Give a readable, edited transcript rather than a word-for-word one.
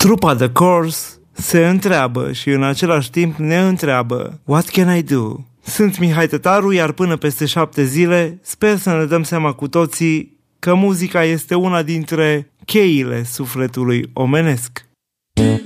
Trupa The Course se întreabă și în același timp ne întreabă: What can I do? Sunt Mihai Tătaru, iar până peste 7 zile sper să ne dăm seama cu toții că muzica este una dintre cheile sufletului omenesc.